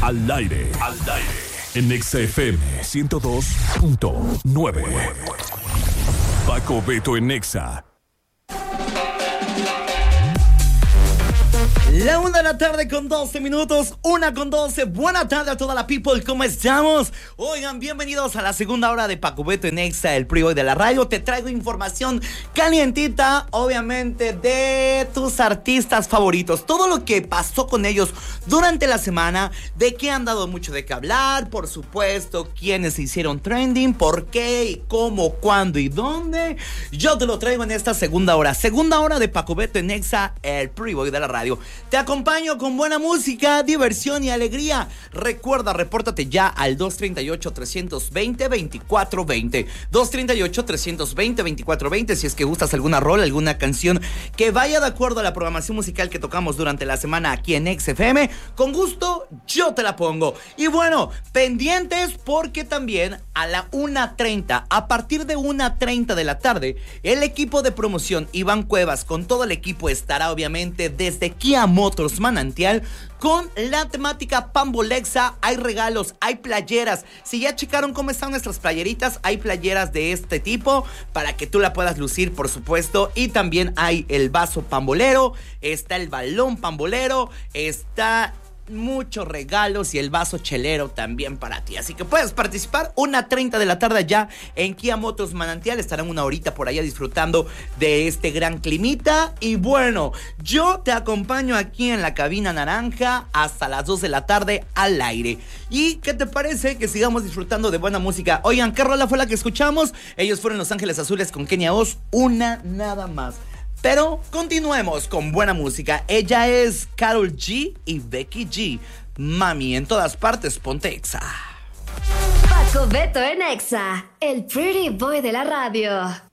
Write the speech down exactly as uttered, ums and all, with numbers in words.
Al aire. Al aire. En Exa F M ciento dos punto nueve. Paco Beto en Exa. La una de la tarde con doce minutos, una con doce. Buena tarde a toda la people, ¿cómo estamos? Oigan, bienvenidos a la segunda hora de Paco Beto en Exa, el Pre-Boy de la radio. Te traigo información calientita, obviamente, de tus artistas favoritos. Todo lo que pasó con ellos durante la semana, de qué han dado mucho de qué hablar, por supuesto, quiénes se hicieron trending, por qué, y cómo, cuándo y dónde. Yo te lo traigo en esta segunda hora. Segunda hora de Paco Beto en Exa, el Pre-Boy de la radio. Te acompaño con buena música, diversión y alegría. Recuerda, repórtate ya al dos treinta y ocho, trescientos veinte, veinticuatro veinte. dos treinta y ocho, trescientos veinte, veinticuatro veinte. Si es que gustas alguna rola, alguna canción que vaya de acuerdo a la programación musical que tocamos durante la semana aquí en Exa F M, con gusto yo te la pongo. Y bueno, pendientes porque también a la una treinta, a partir de una treinta de la tarde, el equipo de promoción Iván Cuevas con todo el equipo estará obviamente desde Kia Motors Manantial con la temática Pambolexa. Hay regalos, hay playeras. Si ya checaron cómo están nuestras playeritas, hay playeras de este tipo para que tú la puedas lucir, por supuesto. Y también hay el vaso pambolero, está el balón pambolero, está muchos regalos y el vaso chelero también para ti. Así que puedes participar. Una treinta de la tarde ya en Kia Motors Manantial. Estarán una horita por allá disfrutando de este gran climita. Y bueno, yo te acompaño aquí en la cabina naranja hasta las dos de la tarde al aire. ¿Y qué te parece que sigamos disfrutando de buena música? Oigan, ¿qué rola fue la que escuchamos? Ellos fueron Los Ángeles Azules con Kenia Oz. Una nada más. Pero continuemos con buena música. Ella es Karol G y Becky G. Mami, en todas partes, ponte Exa. Paco Beto en Exa, el Pretty Boy de la radio.